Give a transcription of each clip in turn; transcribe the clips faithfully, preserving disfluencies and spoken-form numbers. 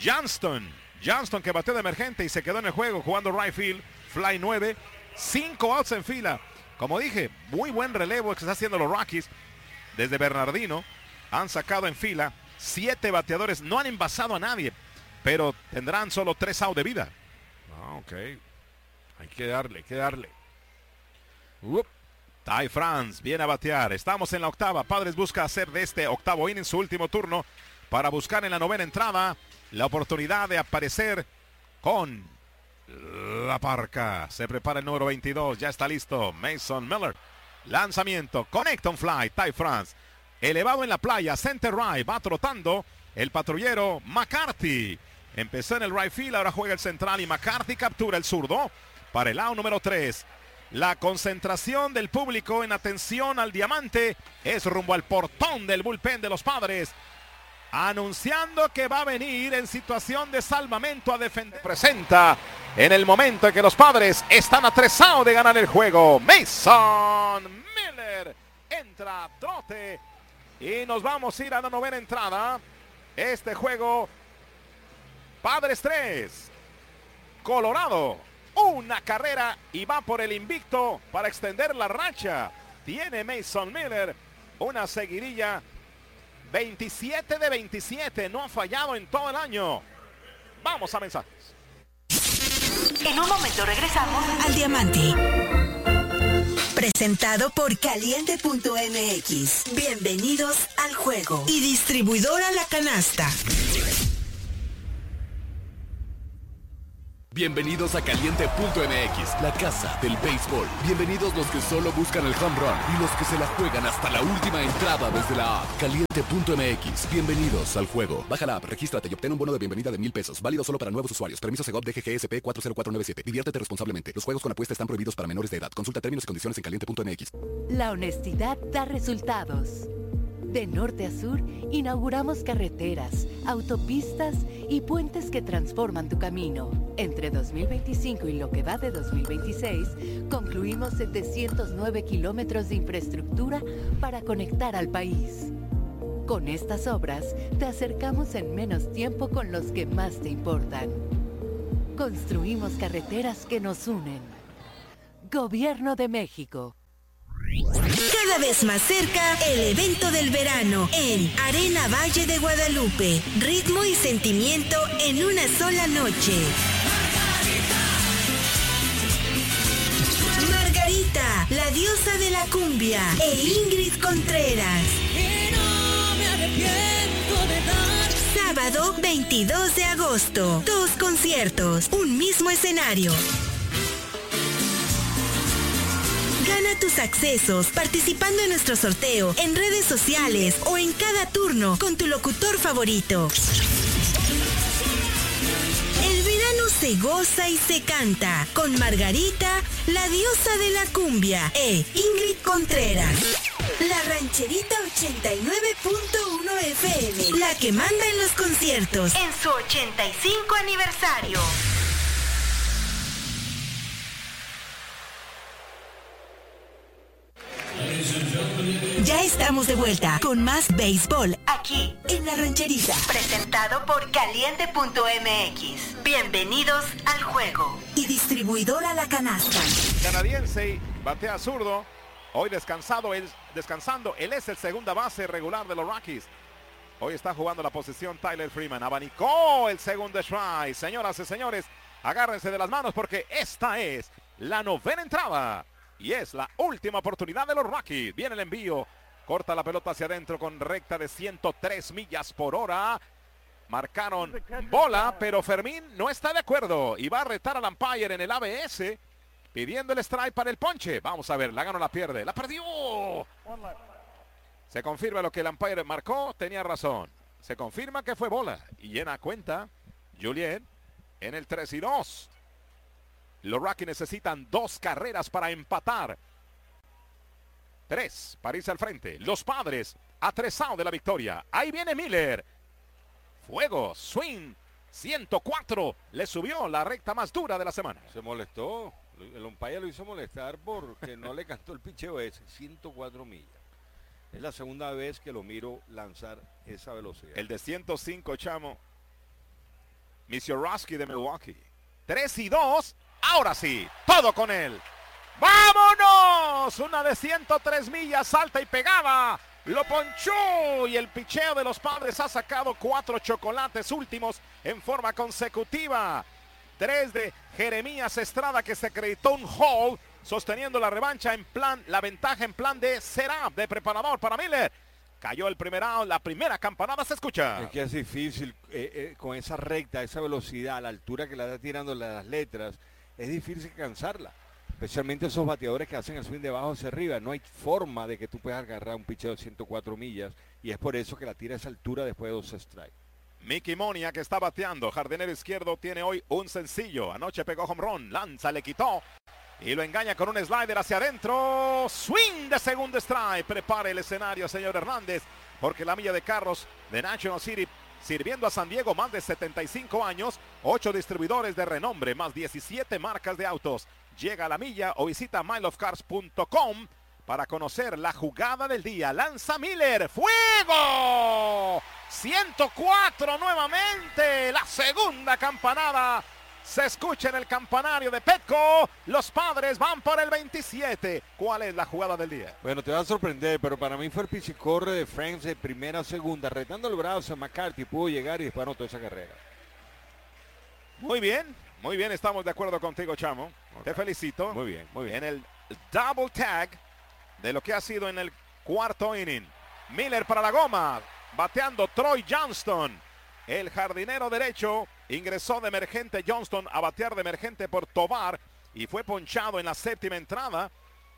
Johnston. Johnston que bateó de emergente y se quedó en el juego jugando right field. Fly nueve. Cinco outs en fila. Como dije, muy buen relevo que está haciendo los Rockies. Desde Bernardino han sacado en fila siete bateadores. No han envasado a nadie, pero tendrán solo tres outs de vida. Ah, ok. Hay que darle, hay que darle. Uh, Ty France viene a batear. Estamos en la octava. Padres busca hacer de este octavo inning su último turno para buscar en la novena entrada la oportunidad de aparecer con la parca. Se prepara el número veintidós. Ya está listo Mason Miller. Lanzamiento. Conecta un fly. Ty France. Elevado en la playa. Center right. Va trotando el patrullero McCarthy. Empezó en el right field. Ahora juega el central y McCarthy captura el zurdo para el out número tres. La concentración del público en atención al diamante es rumbo al portón del bullpen de los Padres, anunciando que va a venir en situación de salvamento a defender. Presenta en el momento en que los Padres están atresados de ganar el juego. Mason Miller entra a trote y nos vamos a ir a la novena entrada. Este juego, Padres tres, Colorado una carrera y va por el invicto para extender la racha. Tiene Mason Miller una seguidilla veintisiete de veintisiete. No ha fallado en todo el año. Vamos a mensajes. En un momento regresamos al Diamante. Presentado por Caliente punto M X. Bienvenidos al juego. Y distribuidora La Canasta. Bienvenidos a Caliente punto M X, la casa del béisbol. Bienvenidos los que solo buscan el home run y los que se la juegan hasta la última entrada desde la app. Caliente punto M X, bienvenidos al juego. Baja la app, regístrate y obtén un bono de bienvenida de mil pesos. Válido solo para nuevos usuarios. Permiso Segov D G G S P cuatro cero cuatro nueve siete. Diviértete responsablemente. Los juegos con apuesta están prohibidos para menores de edad. Consulta términos y condiciones en Caliente punto M X. La honestidad da resultados. De norte a sur, inauguramos carreteras, autopistas y puentes que transforman tu camino. Entre dos mil veinticinco y lo que va de dos mil veintiséis, concluimos setecientos nueve kilómetros de infraestructura para conectar al país. Con estas obras, te acercamos en menos tiempo con los que más te importan. Construimos carreteras que nos unen. Gobierno de México. Cada vez más cerca, el evento del verano en Arena Valle de Guadalupe. Ritmo y sentimiento en una sola noche. Margarita, la diosa de la cumbia, e Ingrid Contreras. Y no me arrepiento de dar. Sábado veintidós de agosto. Dos conciertos, un mismo escenario. Gana tus accesos participando en nuestro sorteo en redes sociales o en cada turno con tu locutor favorito. El verano se goza y se canta con Margarita, la diosa de la cumbia, e Ingrid Contreras. La Rancherita ochenta y nueve punto uno F M, la que manda en los conciertos en su ochenta y cinco aniversario. Ya estamos de vuelta con más béisbol aquí en La Rancherita. Presentado por Caliente punto M X. Bienvenidos al juego. Y distribuidora La Canasta. Canadiense batea zurdo. Hoy descansado, él, descansando. Él es el segunda base regular de los Rockies. Hoy está jugando la posición Tyler Freeman. Abanicó el segundo strike. Señoras y señores, agárrense de las manos porque esta es la novena entrada. Y es la última oportunidad de los Rockies. Viene el envío. Corta la pelota hacia adentro con recta de ciento tres millas por hora. Marcaron bola, pero Fermín no está de acuerdo. Y va a retar al umpire en el A B S. Pidiendo el strike para el ponche. Vamos a ver, la ganó, la pierde. ¡La perdió! Se confirma lo que el umpire marcó. Tenía razón. Se confirma que fue bola. Y llena cuenta Juliet en el tres y dos. Los Rockies necesitan dos carreras para empatar. Tres para irse al frente. Los Padres atresados de la victoria. Ahí viene Miller. Fuego, swing, ciento cuatro. Le subió la recta más dura de la semana. Se molestó. El umpire lo hizo molestar porque no le cantó el picheo ese. ciento cuatro millas. Es la segunda vez que lo miro lanzar esa velocidad. El de ciento cinco, chamo. Misiorowski de Milwaukee. tres y dos. Ahora sí, todo con él. ¡Vámonos! Una de ciento tres millas, salta y pegaba. Lo ponchó y el picheo de los Padres ha sacado cuatro chocolates últimos en forma consecutiva. Tres de Jeremías Estrada, que se acreditó un hold, sosteniendo la revancha en plan, la ventaja en plan de setup, de preparador para Miller. Cayó el primer out, la primera campanada se escucha. Es que es difícil eh, eh, con esa recta, esa velocidad, la altura que le está tirando las letras, es difícil cansarla. Especialmente esos bateadores que hacen el swing de abajo hacia arriba. No hay forma de que tú puedas agarrar un picheo de ciento cuatro millas y es por eso que la tira a esa altura después de dos strikes. Mickey Monia, que está bateando, jardinero izquierdo, tiene hoy un sencillo. Anoche pegó home run, lanza, le quitó y lo engaña con un slider hacia adentro. Swing de segundo strike. Prepare el escenario, señor Hernández, porque la milla de carros de National City, sirviendo a San Diego más de setenta y cinco años, ocho distribuidores de renombre, más diecisiete marcas de autos. Llega a la milla o visita mile of cars punto com para conocer la jugada del día. Lanza Miller, ¡fuego! ciento cuatro nuevamente, la segunda campanada. Se escucha en el campanario de Petco. Los Padres van por el veintisiete. ¿Cuál es la jugada del día? Bueno, te va a sorprender, pero para mí fue el pichicorre de Franks de primera a segunda, retando el brazo a McCarthy, pudo llegar y después anotó esa carrera. Muy bien, muy bien, estamos de acuerdo contigo, Chamo. Okay. Te felicito. Muy bien, muy bien. En el double tag de lo que ha sido en el cuarto inning. Miller para la goma, bateando Troy Johnston. El jardinero derecho ingresó de emergente Johnston a batear de emergente por Tovar y fue ponchado en la séptima entrada.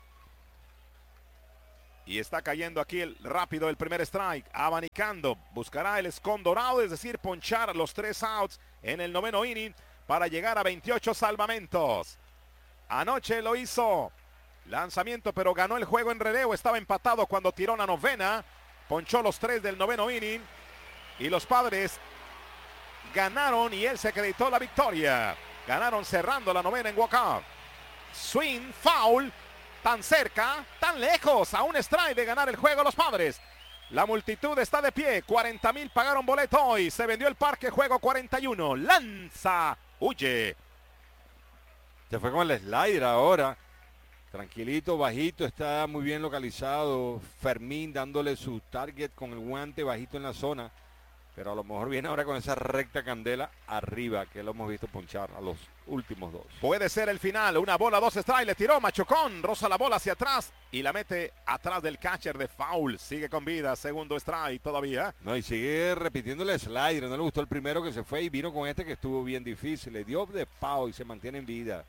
Y está cayendo aquí el rápido el primer strike, abanicando, buscará el escon dorado, es decir, ponchar los tres outs en el noveno inning para llegar a veintiocho salvamentos. Anoche lo hizo, lanzamiento, pero ganó el juego en relevo, estaba empatado cuando tiró la novena, ponchó los tres del noveno inning y los Padres ganaron y él se acreditó la victoria. Ganaron cerrando la novena en walk-off. Swing, foul, tan cerca, tan lejos, a un strike de ganar el juego los Padres. La multitud está de pie, cuarenta mil pagaron boleto hoy, se vendió el parque, juego cuarenta y uno, lanza, huye. Se fue con el slider ahora, tranquilito, bajito, está muy bien localizado. Fermín dándole su target con el guante bajito en la zona. Pero a lo mejor viene ahora con esa recta candela arriba, que lo hemos visto ponchar a los últimos dos. Puede ser el final, una bola, dos strikes, le tiró Machucón, roza la bola hacia atrás y la mete atrás del catcher de foul. Sigue con vida, segundo strike todavía. No, y sigue repitiendo el slider, no le gustó el primero que se fue y vino con este que estuvo bien difícil. Le dio de foul y se mantiene en vida.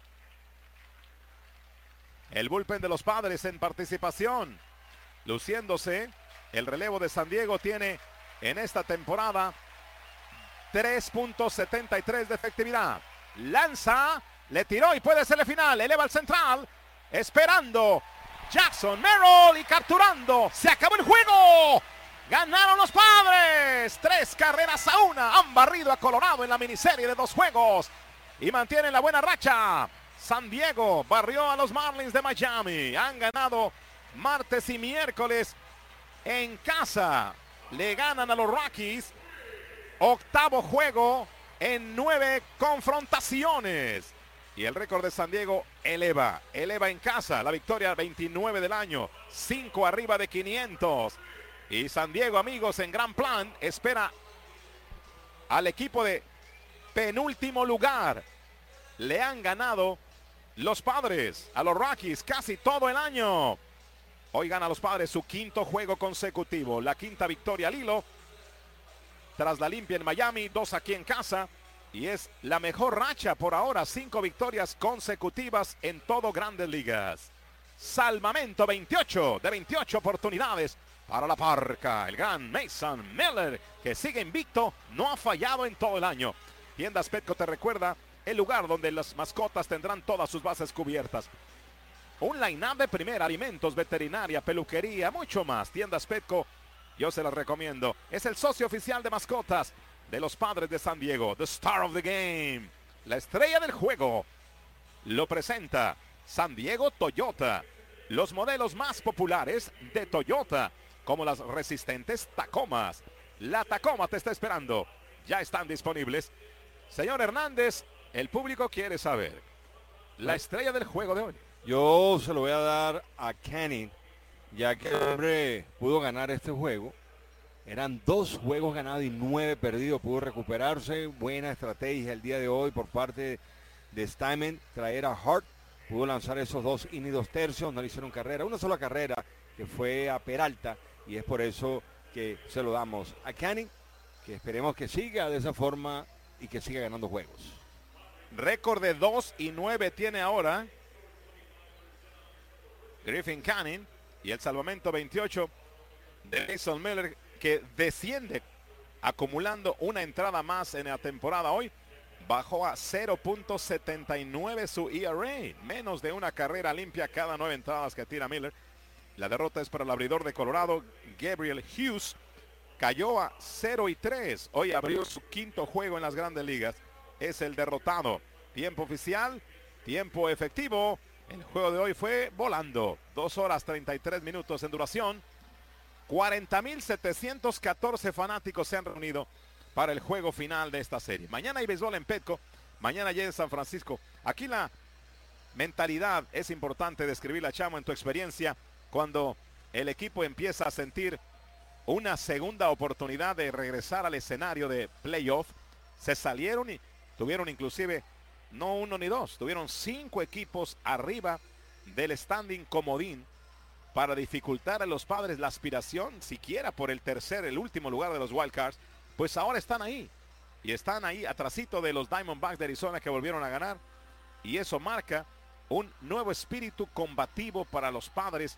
El bullpen de los Padres en participación, luciéndose. El relevo de San Diego tiene en esta temporada tres punto setenta y tres de efectividad. Lanza, le tiró y puede ser el final. Eleva al central, esperando Jackson Merrill y capturando. Se acabó el juego. Ganaron los Padres. Tres carreras a una. Han barrido a Colorado en la miniserie de dos juegos y mantienen la buena racha. San Diego barrió a los Marlins de Miami. Han ganado martes y miércoles en casa. Le ganan a los Rockies. Octavo juego en nueve confrontaciones. Y el récord de San Diego eleva. Eleva en casa. La victoria veintinueve del año. cinco arriba de quinientos. Y San Diego, amigos, en gran plan, espera al equipo de penúltimo lugar. Le han ganado los Padres a los Rockies casi todo el año. Hoy gana los Padres su quinto juego consecutivo, la quinta victoria al hilo. Tras la limpia en Miami, dos aquí en casa. Y es la mejor racha por ahora, cinco victorias consecutivas en todo Grandes Ligas. Salvamento veintiocho de veintiocho oportunidades para la Parca. El gran Mason Miller, que sigue invicto, no ha fallado en todo el año. Tiendas Petco te recuerda el lugar donde las mascotas tendrán todas sus bases cubiertas. Un line-up de primera, alimentos, veterinaria, peluquería, mucho más. Tiendas Petco, yo se las recomiendo. Es el socio oficial de mascotas de los Padres de San Diego. The Star of the Game, la estrella del juego. Lo presenta San Diego Toyota. Los modelos más populares de Toyota, como las resistentes Tacomas. La Tacoma te está esperando. Ya están disponibles Señor Hernández, el público quiere saber la estrella del juego de hoy. Yo se lo voy a dar a Canning, ya que el hombre pudo ganar este juego. Eran dos juegos ganados y nueve perdidos. Pudo recuperarse. Buena estrategia el día de hoy por parte de Steinman. Traer a Hart. Pudo lanzar esos dos innings, dos tercios. No le hicieron carrera. Una sola carrera que fue a Peralta. Y es por eso que se lo damos a Canning. Que esperemos que siga de esa forma y que siga ganando juegos. Récord de dos y nueve tiene ahora Griffin Canning. Y el salvamento veintiocho de Mason Miller, que desciende acumulando una entrada más en la temporada hoy. Bajó a cero punto setenta y nueve su E R A. Menos de una carrera limpia cada nueve entradas que tira Miller. La derrota es para el abridor de Colorado, Gabriel Hughes. Cayó a cero y tres. Hoy abrió su quinto juego en las grandes ligas. Es el derrotado. Tiempo oficial, tiempo efectivo. El juego de hoy fue volando. dos horas treinta y tres minutos en duración. cuarenta mil setecientos catorce fanáticos se han reunido para el juego final de esta serie. Mañana hay béisbol en Petco. Mañana ya en San Francisco. Aquí la mentalidad es importante describirla, Chamo, en tu experiencia, cuando el equipo empieza a sentir una segunda oportunidad de regresar al escenario de playoff. Se salieron y tuvieron inclusive no uno ni dos, tuvieron cinco equipos arriba del standing comodín para dificultar a los Padres la aspiración siquiera por el tercer, el último lugar de los Wild Cards. Pues ahora están ahí y están ahí atrasito de los Diamondbacks de Arizona, que volvieron a ganar, y eso marca un nuevo espíritu combativo para los Padres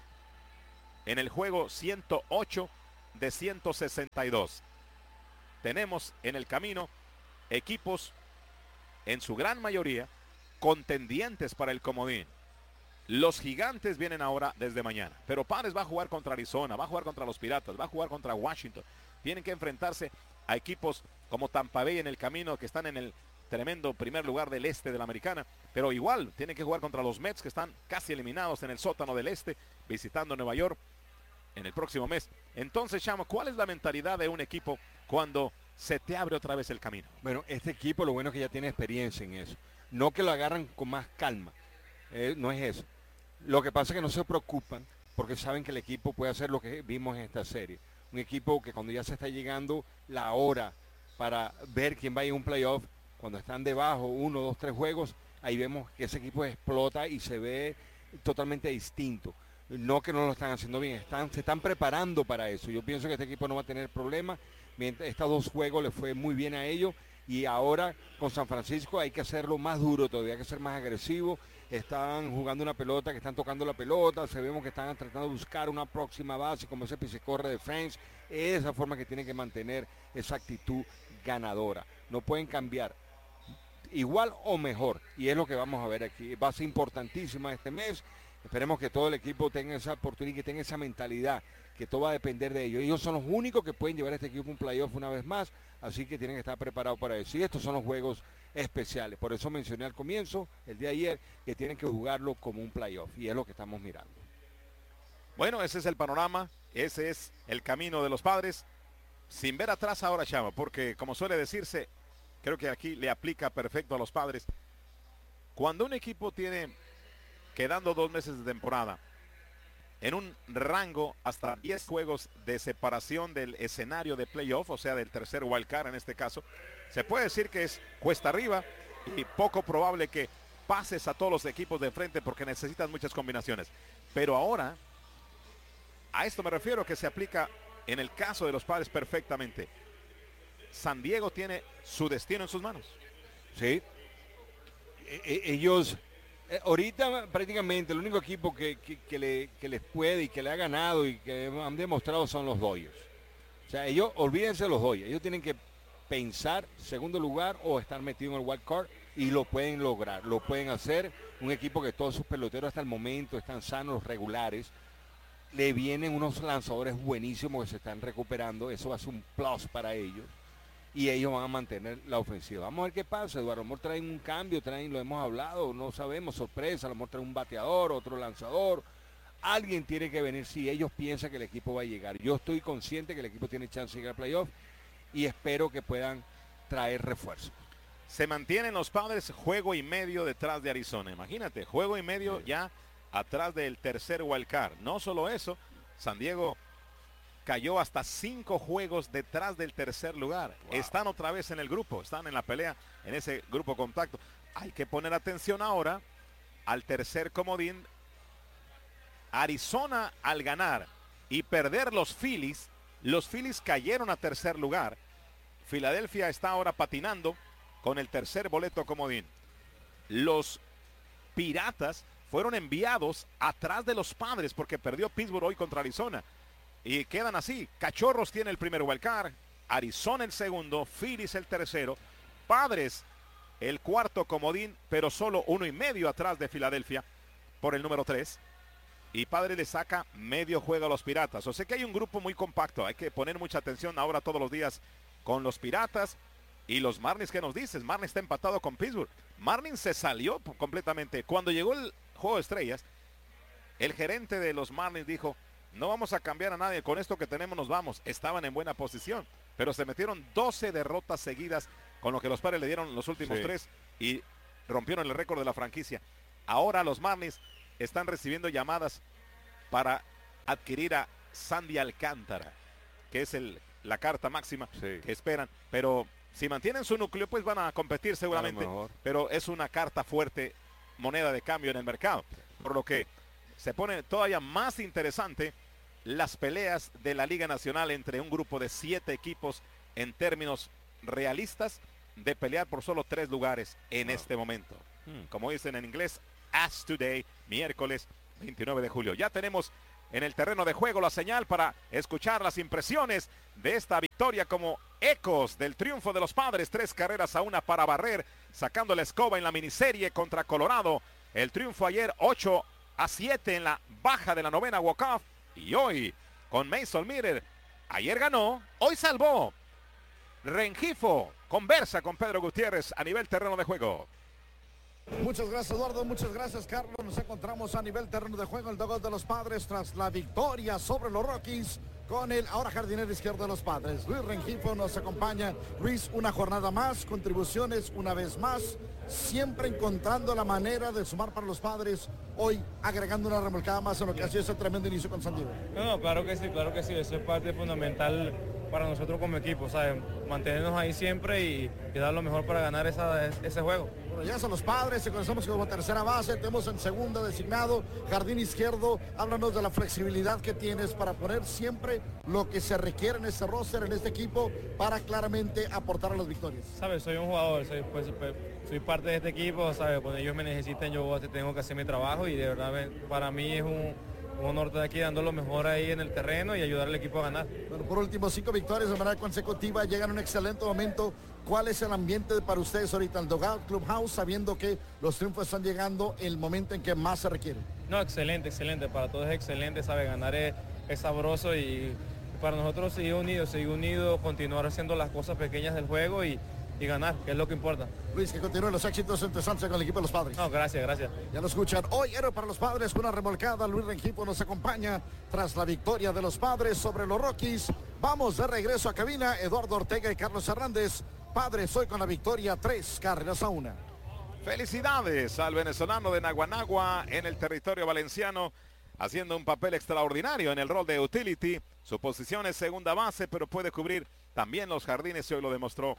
en el juego ciento ocho de ciento sesenta y dos. Tenemos en el camino equipos, en su gran mayoría, contendientes para el comodín. Los Gigantes vienen ahora desde mañana, pero Padres va a jugar contra Arizona, va a jugar contra los Piratas, va a jugar contra Washington. Tienen que enfrentarse a equipos como Tampa Bay en el camino, que están en el tremendo primer lugar del este de la Americana, pero igual tienen que jugar contra los Mets, que están casi eliminados en el sótano del este, visitando Nueva York en el próximo mes. Entonces, Chamo, ¿cuál es la mentalidad de un equipo cuando se te abre otra vez el camino? Bueno, este equipo lo bueno es que ya tiene experiencia en eso. No que lo agarran con más calma. Eh, no es eso. Lo que pasa es que no se preocupan porque saben que el equipo puede hacer lo que vimos en esta serie. Un equipo que cuando ya se está llegando la hora para ver quién va a ir a un playoff, cuando están debajo, uno, dos, tres juegos, ahí vemos que ese equipo explota y se ve totalmente distinto. No que no lo están haciendo bien, están, se están preparando para eso. Yo pienso que este equipo no va a tener problemas. Estos dos juegos les fue muy bien a ellos, y ahora con San Francisco hay que hacerlo más duro todavía, hay que ser más agresivo. Están jugando una pelota, que están tocando la pelota, se vemos que están tratando de buscar una próxima base, como ese pisecorre de Friends. Es esa forma que tienen que mantener esa actitud ganadora. No pueden cambiar, igual o mejor, y es lo que vamos a ver aquí. Va a ser importantísima este mes. Esperemos que todo el equipo tenga esa oportunidad y que tenga esa mentalidad, que todo va a depender de ellos. Ellos son los únicos que pueden llevar a este equipo a un playoff una vez más, así que tienen que estar preparados para eso. Y estos son los juegos especiales. Por eso mencioné al comienzo, el día de ayer, que tienen que jugarlo como un playoff, y es lo que estamos mirando. Bueno, ese es el panorama, ese es el camino de los Padres, sin ver atrás ahora, Chama, porque como suele decirse, creo que aquí le aplica perfecto a los Padres. Cuando un equipo tiene, quedando dos meses de temporada, en un rango hasta diez juegos de separación del escenario de playoff, o sea, del tercer wild card en este caso, se puede decir que es cuesta arriba y poco probable que pases a todos los equipos de frente, porque necesitas muchas combinaciones. Pero ahora, a esto me refiero, que se aplica en el caso de los Padres perfectamente. San Diego tiene su destino en sus manos. Sí. E- ellos... Eh, ahorita prácticamente el único equipo que, que, que, le, que les puede y que le ha ganado y que han demostrado son los Dodgers. O sea, ellos, olvídense de los Dodgers, ellos tienen que pensar segundo lugar o estar metidos en el wild card, y lo pueden lograr, lo pueden hacer. Un equipo que todos sus peloteros hasta el momento están sanos, regulares. Le vienen unos lanzadores buenísimos que se están recuperando, eso va a ser un plus para ellos. Y ellos van a mantener la ofensiva. Vamos a ver qué pasa, Eduardo. A lo mejor traen un cambio, traen, lo hemos hablado, no sabemos, sorpresa. A lo mejor traen un bateador, otro lanzador. Alguien tiene que venir si ellos piensan que el equipo va a llegar. Yo estoy consciente que el equipo tiene chance de llegar al playoff y espero que puedan traer refuerzos. Se mantienen los Padres juego y medio detrás de Arizona. Imagínate, juego y medio ya atrás del tercer wildcard. No solo eso, San Diego cayó hasta cinco juegos detrás del tercer lugar. Wow. Están otra vez en el grupo, están en la pelea, en ese grupo compacto. Hay que poner atención ahora al tercer comodín. Arizona, al ganar y perder los Phillies, los Phillies cayeron a tercer lugar. Filadelfia está ahora patinando con el tercer boleto comodín. Los Piratas fueron enviados atrás de los Padres porque perdió Pittsburgh hoy contra Arizona. Y quedan así. Cachorros tiene el primer wildcard, Arizona el segundo, Phillies el tercero, Padres el cuarto comodín, pero solo uno y medio atrás de Filadelfia por el número tres. Y Padres le saca medio juego a los Piratas. O sea que hay un grupo muy compacto. Hay que poner mucha atención ahora todos los días con los Piratas y los Marlins. ¿Qué nos dices? Marlins está empatado con Pittsburgh. Marlins se salió completamente. Cuando llegó el juego de estrellas, el gerente de los Marlins dijo: no vamos a cambiar a nadie, con esto que tenemos nos vamos. Estaban en buena posición, pero se metieron doce derrotas seguidas, con lo que los Padres le dieron los últimos sí. tres y rompieron el récord de la franquicia. Ahora los Marlins están recibiendo llamadas para adquirir a Sandy Alcántara, que es el, la carta máxima sí. que esperan. Pero si mantienen su núcleo, pues van a competir seguramente. Pero es una carta fuerte, moneda de cambio en el mercado. Por lo que se pone todavía más interesante las peleas de la Liga Nacional entre un grupo de siete equipos en términos realistas de pelear por solo tres lugares en wow. este momento. Hmm. Como dicen en inglés, as today, miércoles veintinueve de julio. Ya tenemos en el terreno de juego la señal para escuchar las impresiones de esta victoria como ecos del triunfo de los Padres. Tres carreras a una para barrer, sacando la escoba en la miniserie contra Colorado. El triunfo ayer ocho a siete en la baja de la novena walk-off. Y hoy con Mason Miller, ayer ganó, hoy salvó. Rengifo conversa con Pedro Gutiérrez a nivel terreno de juego. Muchas gracias, Eduardo, muchas gracias, Carlos. Nos encontramos a nivel terreno de juego, el dugout de los Padres tras la victoria sobre los Rockies con el ahora jardinero izquierdo de los Padres. Luis Rengifo nos acompaña. Luis, una jornada más, contribuciones una vez más, siempre encontrando la manera de sumar para los Padres, hoy agregando una remolcada más en lo que ha sido ese tremendo inicio con San Diego. No, no, claro que sí, claro que sí, eso es parte fundamental para nosotros como equipo, ¿sabes? Mantenernos ahí siempre y, y dar lo mejor para ganar esa, ese juego. Bueno, ya son los Padres, se conocemos como tercera base, tenemos en segunda designado, jardín izquierdo. Háblanos de la flexibilidad que tienes para poner siempre lo que se requiere en este roster, en este equipo, para claramente aportar a las victorias. ¿Sabes? Soy un jugador, soy, pues, soy parte de este equipo, ¿sabes? Cuando ellos me necesiten yo tengo que hacer mi trabajo y de verdad para mí es un... un honor estar aquí dando lo mejor ahí en el terreno y ayudar al equipo a ganar. Bueno, por último, cinco victorias de manera consecutiva, llegan a un excelente momento. ¿Cuál es el ambiente para ustedes ahorita, el dugout, clubhouse, sabiendo que los triunfos están llegando en el momento en que más se requiere? No, excelente, excelente. Para todos es excelente, sabe, ganar es, es sabroso y para nosotros seguir unidos, seguir unidos, continuar haciendo las cosas pequeñas del juego y y ganar, que es lo que importa. Luis, que continúen los éxitos en Sanse con el equipo de los Padres. No, gracias, gracias. Ya lo escuchan. Hoy héroe para los Padres, una remolcada. Luis Rengifo nos acompaña tras la victoria de los Padres sobre los Rockies. Vamos de regreso a cabina. Eduardo Ortega y Carlos Hernández. Padres hoy con la victoria, tres carreras a una. Felicidades al venezolano de Naguanagua en el territorio valenciano, haciendo un papel extraordinario en el rol de utility. Su posición es segunda base, pero puede cubrir también los jardines y hoy lo demostró.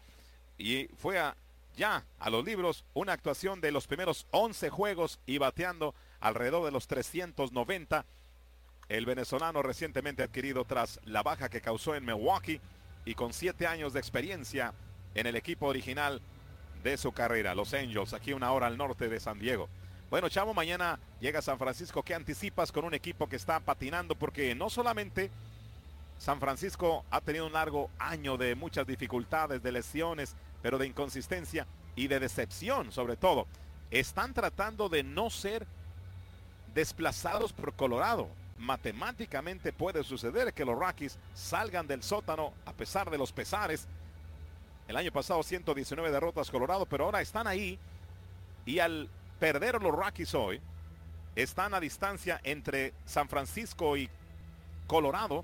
Y fue a, ya a los libros una actuación de los primeros once juegos y bateando alrededor de los trescientos noventa. El venezolano recientemente adquirido tras la baja que causó en Milwaukee y con siete años de experiencia en el equipo original de su carrera, los Angels, aquí una hora al norte de San Diego. Bueno, Chavo, mañana llega a San Francisco. ¿Qué anticipas con un equipo que está patinando? Porque no solamente San Francisco ha tenido un largo año de muchas dificultades, de lesiones, pero de inconsistencia y de decepción sobre todo. Están tratando de no ser desplazados por Colorado. Matemáticamente puede suceder que los Rockies salgan del sótano a pesar de los pesares. El año pasado ciento diecinueve derrotas Colorado, pero ahora están ahí y al perder los Rockies hoy, están a distancia entre San Francisco y Colorado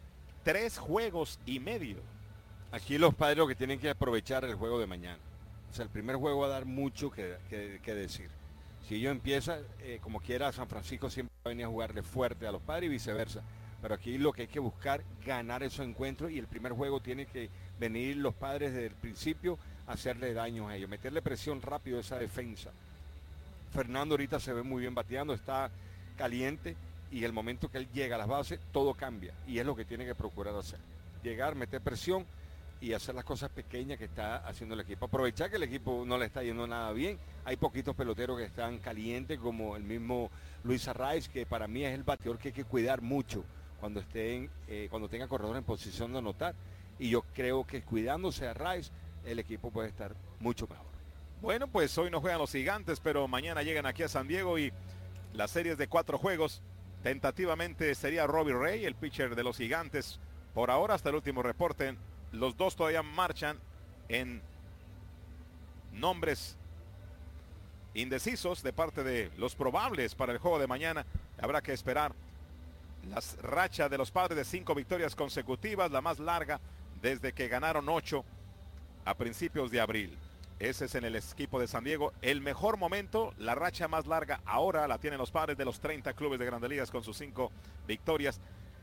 tres juegos y medio. Aquí los Padres lo que tienen que aprovechar el juego de mañana. sea, el primer juego va a dar mucho que, que, que decir. Si ellos empiezan, eh, como quiera, San Francisco siempre va a venir a jugarle fuerte a los Padres y viceversa. Pero aquí lo que hay que buscar, ganar esos encuentros, y el primer juego tiene que venir los Padres desde el principio a hacerle daño a ellos, meterle presión rápido a esa defensa. Fernando ahorita se ve muy bien bateando, está caliente, y el momento que él llega a las bases, todo cambia, y es lo que tiene que procurar hacer. Llegar, meter presión y hacer las cosas pequeñas que está haciendo el equipo. Aprovechar que el equipo no le está yendo nada bien. Hay poquitos peloteros que están calientes, como el mismo Luis Arraez, que para mí es el bateador que hay que cuidar mucho cuando estén, eh, cuando tenga corredor en posición de anotar. Y yo creo que cuidándose a Arraez, el equipo puede estar mucho mejor. Bueno, pues hoy no juegan los Gigantes, pero mañana llegan aquí a San Diego y las series de cuatro juegos, tentativamente sería Robbie Ray, el pitcher de los Gigantes. Por ahora, hasta el último reporte, los dos todavía marchan en nombres indecisos de parte de los probables para el juego de mañana. Habrá que esperar. Las rachas de los Padres de cinco victorias consecutivas, la más larga desde que ganaron ocho a principios de abril. Ese es en el equipo de San Diego. El mejor momento, la racha más larga ahora la tienen los Padres de los treinta clubes de Grandes Ligas con sus cinco victorias.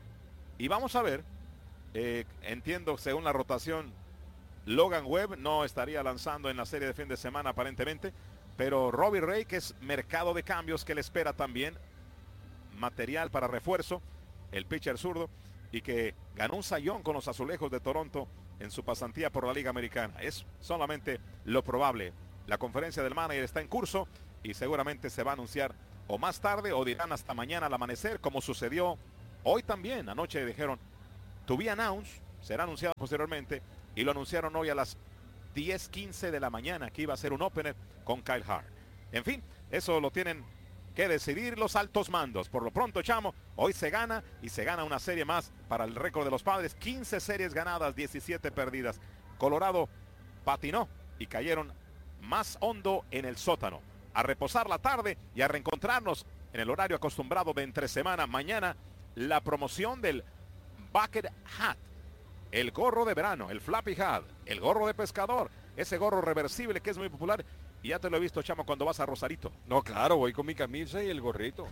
Y vamos a ver. Eh, entiendo, según la rotación, Logan Webb no estaría lanzando en la serie de fin de semana aparentemente, pero Robbie Ray, que es mercado de cambios, que le espera también material para refuerzo, el pitcher zurdo, y que ganó un sayón con los Azulejos de Toronto en su pasantía por la Liga Americana. Es solamente lo probable. La conferencia del manager está en curso y seguramente se va a anunciar o más tarde o dirán hasta mañana al amanecer, como sucedió hoy también. Anoche dijeron to be announced, será anunciado posteriormente, y lo anunciaron hoy a las diez quince de la mañana que iba a ser un opener con Kyle Hart. En fin, eso lo tienen que decidir los altos mandos. Por lo pronto, Chamo, hoy se gana y se gana una serie más para el récord de los Padres. quince series ganadas, diecisiete perdidas. Colorado patinó y cayeron más hondo en el sótano. A reposar la tarde y a reencontrarnos en el horario acostumbrado de entre semana. Mañana la promoción del Bucket Hat, el gorro de verano, el Flappy Hat, el gorro de pescador, ese gorro reversible que es muy popular. Y ya te lo he visto, Chamo, cuando vas a Rosarito. No, claro, voy con mi camisa y el gorrito.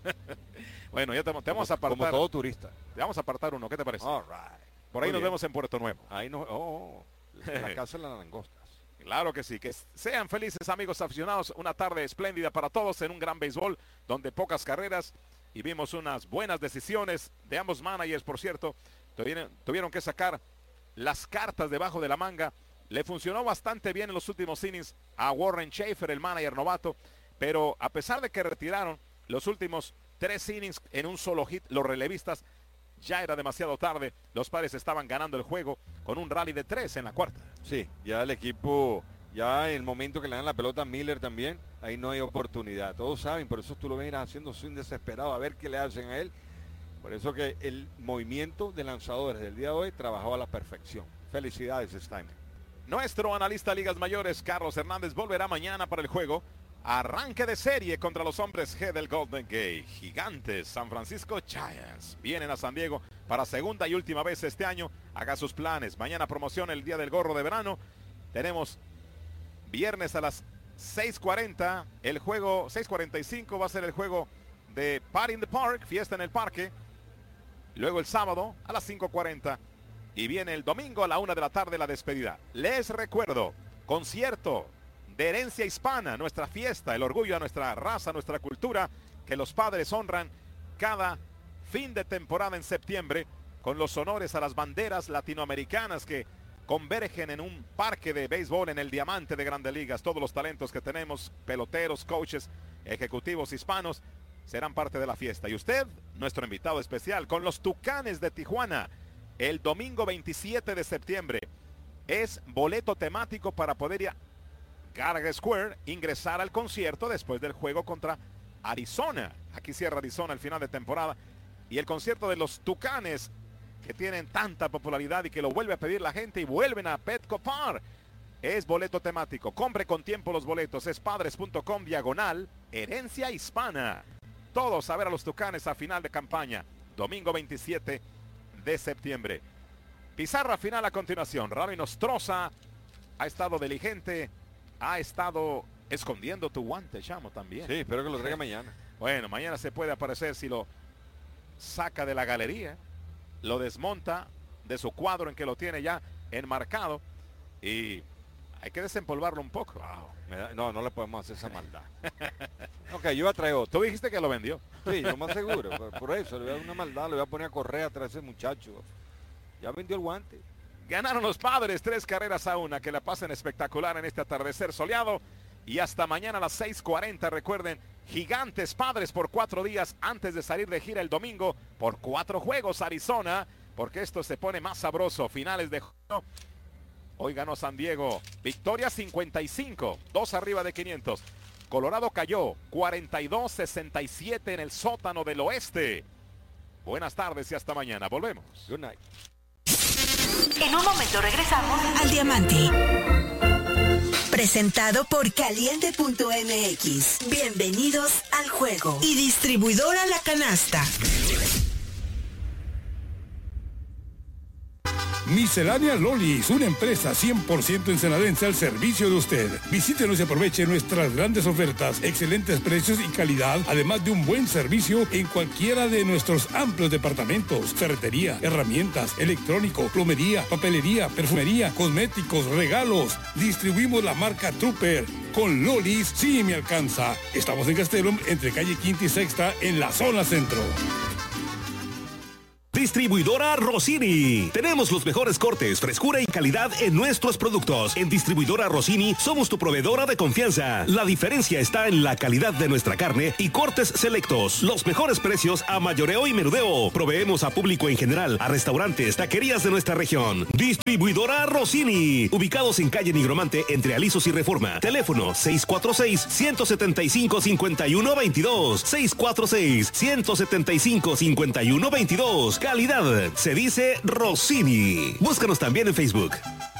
Bueno, ya te, te vamos a apartar. Como todo turista. Te vamos a apartar uno, ¿qué te parece? All right. Por ahí Muy nos bien. vemos en Puerto Nuevo. Ahí no, oh, la casa de las langostas. Claro que sí, que sean felices, amigos aficionados. Una tarde espléndida para todos en un gran béisbol donde pocas carreras y vimos unas buenas decisiones de ambos managers, por cierto. Tuvieron, tuvieron que sacar las cartas debajo de la manga. Le funcionó bastante bien en los últimos innings a Warren Schaefer, el manager novato, pero a pesar de que retiraron los últimos tres innings en un solo hit, los relevistas, ya era demasiado tarde. Los Padres estaban ganando el juego con un rally de tres en la cuarta. Sí, ya el equipo, ya en el momento que le dan la pelota a Miller también, ahí no hay oportunidad. Todos saben, por eso tú lo ves haciendo swing desesperado a ver qué le hacen a él. Por eso que el movimiento de lanzadores del día de hoy trabajó a la perfección. Felicidades, Steiner. Nuestro analista de ligas mayores, Carlos Hernández, volverá mañana para el juego. Arranque de serie contra los hombres G del Golden Gate. Gigantes, San Francisco Giants. Vienen a San Diego para segunda y última vez este año. Haga sus planes. Mañana promoción el día del gorro de verano. Tenemos viernes a las seis cuarenta. El juego, seis cuarenta y cinco va a ser el juego de Party in the Park, fiesta en el parque. Luego el sábado a las cinco cuarenta. Y viene el domingo a la una de la tarde la despedida. Les recuerdo, concierto de herencia hispana, nuestra fiesta, el orgullo de nuestra raza, nuestra cultura, que los Padres honran cada fin de temporada en septiembre con los honores a las banderas latinoamericanas que convergen en un parque de béisbol en el Diamante de Grandes Ligas. Todos los talentos que tenemos, peloteros, coaches, ejecutivos hispanos, serán parte de la fiesta. Y usted, nuestro invitado especial, con los Tucanes de Tijuana, el domingo veintisiete de septiembre. Es boleto temático para poder ir a Gallagher Square, ingresar al concierto después del juego contra Arizona. Aquí cierra Arizona al final de temporada. Y el concierto de los Tucanes, que tienen tanta popularidad y que lo vuelve a pedir la gente y vuelven a Petco Park, es boleto temático. Compre con tiempo los boletos. Es padres punto com diagonal herencia hispana. Todos a ver a los Tucanes a final de campaña. Domingo veintisiete de septiembre. Pizarra final a continuación. Rami Nostroza ha estado diligente ha estado escondiendo tu guante, Chamo, también. Sí, espero que lo traiga mañana. Bueno, mañana se puede aparecer si lo saca de la galería, lo desmonta de su cuadro en que lo tiene ya enmarcado y hay que desempolvarlo un poco. Wow. Me da, no, no le podemos hacer esa maldad. Ok, yo voy a traer otro. Tú dijiste que lo vendió. Sí, lo más seguro. Por, por eso, le voy a dar una maldad, le voy a poner a correr atrás de ese muchacho. Ya vendió el guante. Ganaron los Padres tres carreras a una. Que la pasen espectacular en este atardecer soleado. Y hasta mañana a las seis cuarenta. Recuerden, Gigantes Padres por cuatro días antes de salir de gira el domingo por cuatro juegos Arizona. Porque esto se pone más sabroso. Finales de junio. Hoy ganó San Diego. Victoria cincuenta y cinco. dos arriba de quinientos. Colorado cayó cuarenta y dos sesenta y siete en el sótano del oeste. Buenas tardes y hasta mañana. Volvemos. Good night. En un momento regresamos al Diamante. Presentado por Caliente punto M X. Bienvenidos al juego. Y distribuidora La Canasta. Miscelánea Lolis, una empresa cien por ciento ensenadense al servicio de usted. Visítenos y aproveche nuestras grandes ofertas, excelentes precios y calidad, además de un buen servicio en cualquiera de nuestros amplios departamentos. Ferretería, herramientas, electrónico, plomería, papelería, perfumería, cosméticos, regalos. Distribuimos la marca Trooper. Con Lolis sí me alcanza. Estamos en Castellum, entre calle Quinta y Sexta, en la zona centro. Distribuidora Rossini. Tenemos los mejores cortes, frescura y calidad en nuestros productos. En Distribuidora Rossini somos tu proveedora de confianza. La diferencia está en la calidad de nuestra carne y cortes selectos. Los mejores precios a mayoreo y menudeo. Proveemos a público en general, a restaurantes, taquerías de nuestra región. Distribuidora Rossini. Ubicados en calle Nigromante entre Alisos y Reforma. Teléfono seis cuatro seis, uno siete cinco, cinco uno dos dos. seis cuatro seis, uno siete cinco, cinco uno dos dos. Calidad se dice Rossini. Búscanos también en Facebook.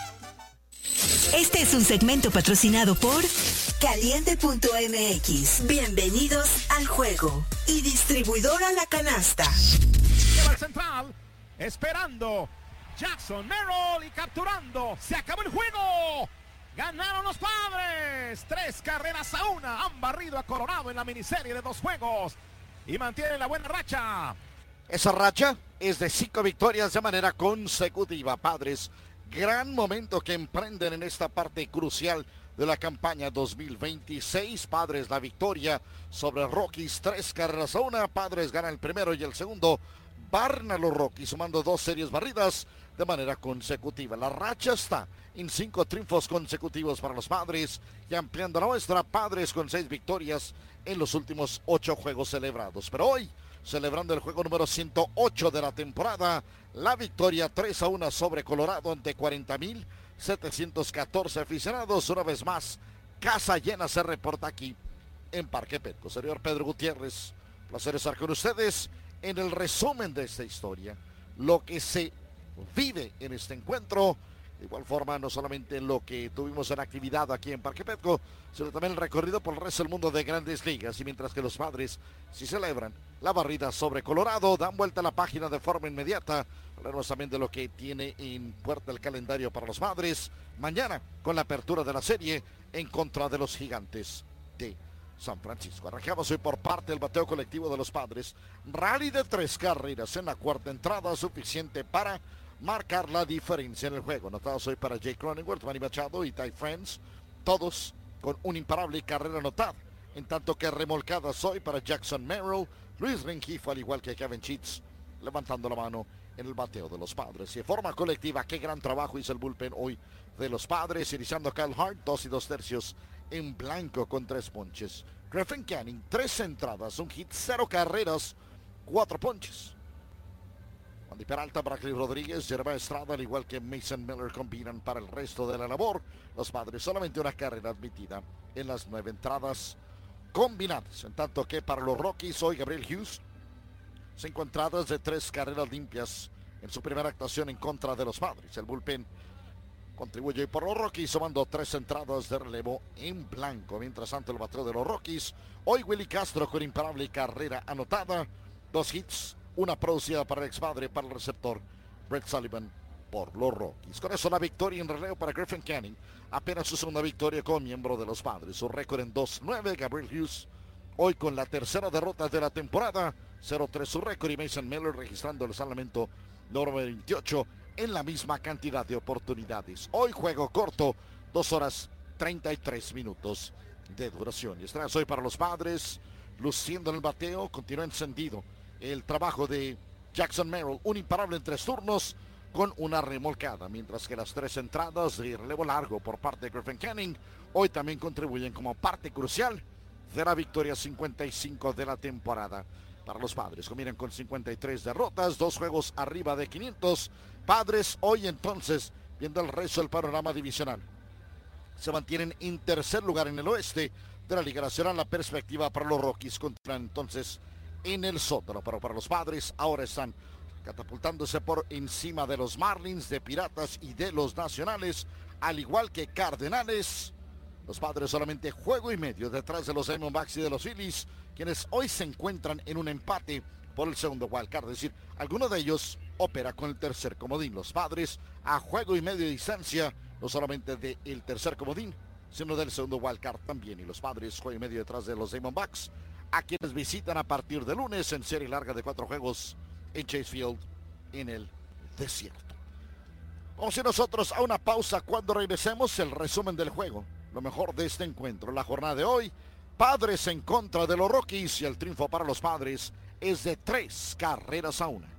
Este es un segmento patrocinado por Caliente punto M X. Bienvenidos al juego. Y distribuidora La Canasta. Lleva el central, esperando Jackson Merrill y capturando. Se acabó el juego. Ganaron los Padres. Tres carreras a una. Han barrido a Colorado en la miniserie de dos juegos. Y mantienen la buena racha. Esa racha es de cinco victorias de manera consecutiva. Padres, gran momento que emprenden en esta parte crucial de la campaña dos mil veintiséis. Padres la victoria sobre Rockies, tres carreras a una. Padres ganan el primero y el segundo. Barren a los Rockies sumando dos series barridas de manera consecutiva. La racha está en cinco triunfos consecutivos para los Padres y ampliando la muestra. Padres con seis victorias en los últimos ocho juegos celebrados. Pero hoy, celebrando el juego número ciento ocho de la temporada, la victoria tres a uno sobre Colorado ante cuarenta mil setecientos catorce aficionados. Una vez más, casa llena se reporta aquí en Parque Petco. Señor Pedro Gutiérrez, placer estar con ustedes en el resumen de esta historia, lo que se vive en este encuentro. De igual forma, no solamente lo que tuvimos en actividad aquí en Parque Petco, sino también el recorrido por el resto del mundo de Grandes Ligas. Y mientras que los Padres sí celebran la barrida sobre Colorado, dan vuelta a la página de forma inmediata. Hablaremos también de lo que tiene en puerta el calendario para los Padres mañana con la apertura de la serie en contra de los Gigantes de San Francisco. Arrancamos hoy por parte del bateo colectivo de los Padres. Rally de tres carreras en la cuarta entrada, suficiente para marcar la diferencia en el juego. Anotados hoy para Jake Cronenworth, Manny Machado y Ty France, todos con un imparable carrera anotada. En tanto que remolcadas hoy para Jackson Merrill, Luis Rengifo, al igual que Kevin Sheets, levantando la mano en el bateo de los Padres. Y de forma colectiva, qué gran trabajo hizo el bullpen hoy de los Padres, iniciando Kyle Hart, dos y dos tercios en blanco con tres ponches. Griffin Canning, tres entradas, un hit, cero carreras, cuatro ponches. Andy Peralta, Brackley Rodríguez, Jeremy Estrada, al igual que Mason Miller, combinan para el resto de la labor. Los Padres solamente una carrera admitida en las nueve entradas combinadas. En tanto que para los Rockies, hoy Gabriel Hughes, cinco entradas de tres carreras limpias en su primera actuación en contra de los Padres. El bullpen contribuye por los Rockies, sumando tres entradas de relevo en blanco. Mientras tanto, el bateo de los Rockies, hoy Willy Castro con imparable carrera anotada, dos hits, una producida para el ex padre, para el receptor Brett Sullivan por los Rockies. Con eso la victoria en relevo para Griffin Canning. Apenas su segunda victoria como miembro de los Padres. Su récord en dos nueve. Gabriel Hughes hoy con la tercera derrota de la temporada. cero tres su récord y Mason Miller registrando el salvamento número veintiocho en la misma cantidad de oportunidades. Hoy juego corto, dos horas treinta y tres minutos de duración. Y estrellas hoy para los Padres, luciendo en el bateo, continúa encendido el trabajo de Jackson Merrill, un imparable en tres turnos con una remolcada, mientras que las tres entradas de relevo largo por parte de Griffin Canning hoy también contribuyen como parte crucial de la victoria cincuenta y cinco de la temporada. Para los Padres, combinan con cincuenta y tres derrotas, dos juegos arriba de quinientos. Padres hoy entonces, viendo el resto del panorama divisional, se mantienen en tercer lugar en el oeste de la Liga Nacional. La perspectiva para los Rockies contra entonces en el sótano, pero para los Padres ahora están catapultándose por encima de los Marlins, de Piratas y de los Nacionales, al igual que Cardenales. Los Padres solamente juego y medio detrás de los Diamondbacks y de los Phillies, quienes hoy se encuentran en un empate por el segundo wildcard. Es decir, alguno de ellos opera con el tercer comodín. Los Padres a juego y medio de distancia, no solamente del tercer comodín, sino del segundo wildcard también. Y los Padres juego y medio detrás de los Diamondbacks, a quienes visitan a partir de lunes en serie larga de cuatro juegos en Chase Field, en el desierto. Vamos a ir nosotros a una pausa. Cuando regresemos, el resumen del juego, lo mejor de este encuentro, la jornada de hoy. Padres en contra de los Rockies, y el triunfo para los Padres es de tres carreras a una.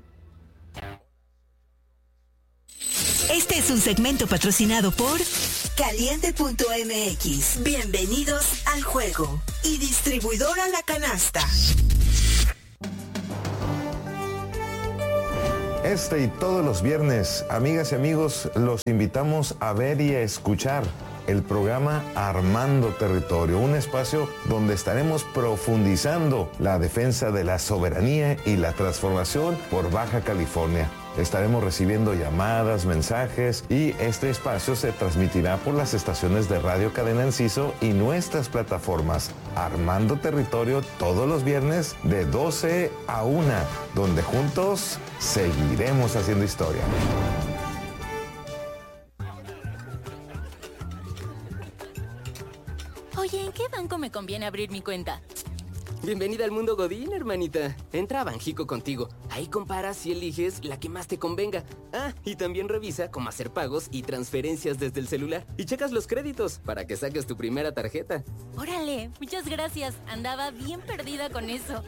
Este es un segmento patrocinado por Caliente punto M X. Bienvenidos al juego. Y distribuidora La Canasta. Este y todos los viernes, amigas y amigos, los invitamos a ver y a escuchar el programa Armando Territorio, un espacio donde estaremos profundizando la defensa de la soberanía y la transformación por Baja California. Estaremos recibiendo llamadas, mensajes, y este espacio se transmitirá por las estaciones de Radio Cadena Enciso y nuestras plataformas. Armando Territorio todos los viernes de doce a una, donde juntos seguiremos haciendo historia. Oye, ¿en qué banco me conviene abrir mi cuenta? Bienvenida al mundo Godín, hermanita. Entra a Banjico Contigo. Ahí comparas y eliges la que más te convenga. Ah, y también revisa cómo hacer pagos y transferencias desde el celular. Y checas los créditos para que saques tu primera tarjeta. Órale, muchas gracias. Andaba bien perdida con eso.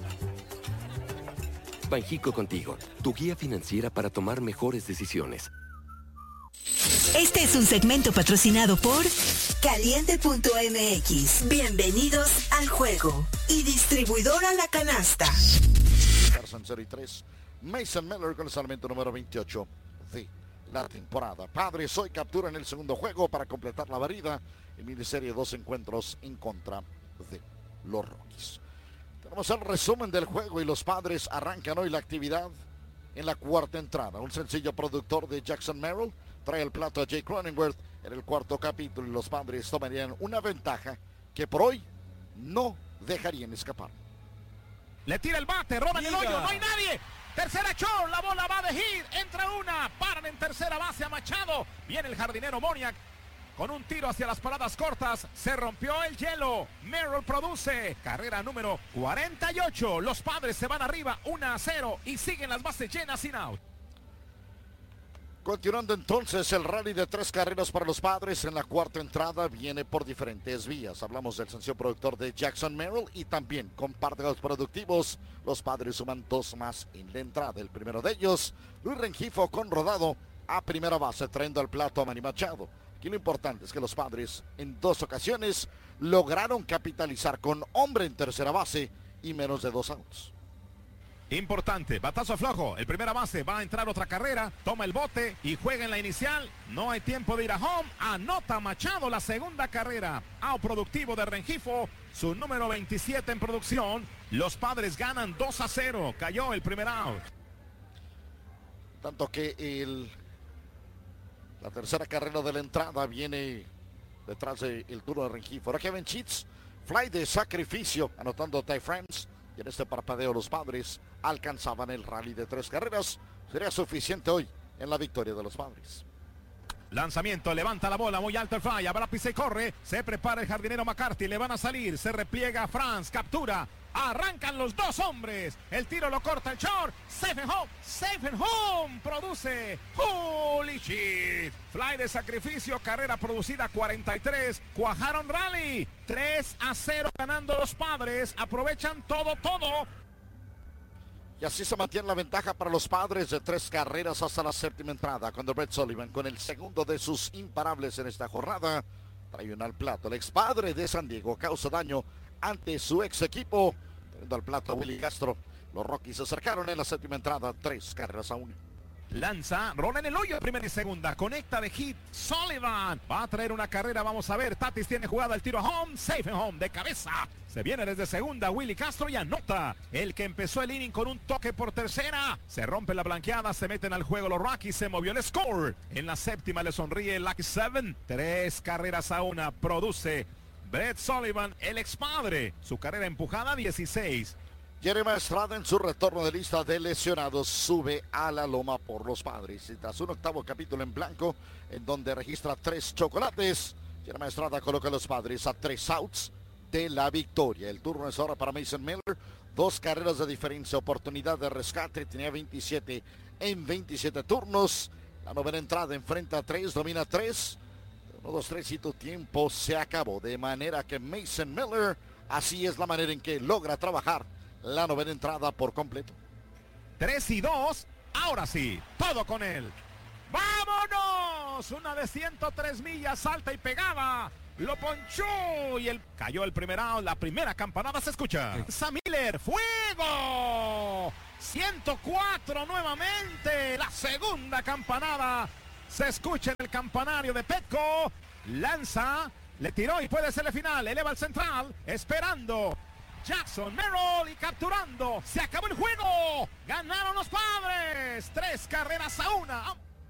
Banjico Contigo, tu guía financiera para tomar mejores decisiones. Este es un segmento patrocinado por Caliente punto M X. Bienvenidos al juego. Y distribuidora La Canasta. cero y tres. Mason Miller con el salvamento número veintiocho de la temporada. Padres hoy capturan el segundo juego para completar la barrida en miniserie dos encuentros en contra de los Rockies. Tenemos el resumen del juego y los Padres arrancan hoy la actividad en la cuarta entrada. Un sencillo productor de Jackson Merrill trae el plato a Jake Cronenworth en el cuarto capítulo, y los Padres tomarían una ventaja que por hoy no dejarían escapar. Le tira el bate, roban el hoyo, no hay nadie. Tercera show, la bola va de hit, entra una, paran en tercera base a Machado. Viene el jardinero Moniak con un tiro hacia las paradas cortas. Se rompió el hielo. Merrill produce carrera número cuarenta y ocho. Los Padres se van arriba uno a cero y siguen las bases llenas sin out. Continuando entonces el rally de tres carreras para los Padres en la cuarta entrada, viene por diferentes vías. Hablamos del sencillo productor de Jackson Merrill y también con par de los productivos. Los Padres suman dos más en la entrada. El primero de ellos, Luis Rengifo con rodado a primera base, trayendo al plato a Manny Machado. Aquí lo importante es que los Padres en dos ocasiones lograron capitalizar con hombre en tercera base y menos de dos outs. Importante, batazo flojo, el primera base va a entrar otra carrera, toma el bote y juega en la inicial, no hay tiempo de ir a home, anota Machado la segunda carrera, out productivo de Rengifo, su número veintisiete en producción. Los Padres ganan dos a cero, cayó el primer out. Tanto que el, la tercera carrera de la entrada viene detrás del turno de Rengifo. Ahora Kevin Cheats, fly de sacrificio, anotando Ty France. Y en este parpadeo los Padres alcanzaban el rally de tres carreras. Sería suficiente hoy en la victoria de los Padres. Lanzamiento, levanta la bola, muy alto el fly, Abra pisa y corre, se prepara el jardinero McCarthy, le van a salir, se repliega Franz, captura, arrancan los dos hombres, el tiro lo corta el short, safe and home, safe and home, produce, holy shit, fly de sacrificio, carrera producida cuarenta y tres, cuajaron rally, tres a cero ganando los Padres, aprovechan todo, todo. Y así se mantiene la ventaja para los Padres de tres carreras hasta la séptima entrada, cuando Brett Sullivan, con el segundo de sus imparables en esta jornada, trae una al plato. El ex padre de San Diego causa daño ante su ex equipo, trayendo al plato a Willie Castro. Los Rockies se acercaron en la séptima entrada, tres carreras a uno. Lanza, rola en el hoyo, primera y segunda, conecta de hit, Sullivan, va a traer una carrera, vamos a ver, Tatis tiene jugada, el tiro a home, safe and home, de cabeza, se viene desde segunda, Willie Castro y anota, el que empezó el inning con un toque por tercera, se rompe la blanqueada, se meten al juego los Rockies, se movió el score, en la séptima le sonríe Lucky Seven, tres carreras a una, produce Brett Sullivan, el ex padre, su carrera empujada dieciséis. Jeremiah Estrada en su retorno de lista de lesionados sube a la loma por los Padres. Y tras un octavo capítulo en blanco, en donde registra tres chocolates, Jeremiah Estrada coloca a los Padres a tres outs de la victoria. El turno es ahora para Mason Miller. Dos carreras de diferencia, oportunidad de rescate. Tenía veintisiete en veintisiete turnos. La novena entrada enfrenta a tres, domina tres. uno, dos, tres y tu tiempo se acabó. De manera que Mason Miller, así es la manera en que logra trabajar la novena entrada por completo. tres y dos, ahora sí, todo con él. ¡Vámonos! Una de ciento tres millas, salta y pegaba. Lo ponchó y el cayó el primer out. La primera campanada se escucha. Sam Miller, ¡fuego! ciento cuatro nuevamente. La segunda campanada se escucha en el campanario de Petco. Lanza, le tiró y puede ser el final. Eleva al central, esperando Jackson Merrill y capturando. Se acabó el juego. Ganaron los Padres. Tres carreras a una.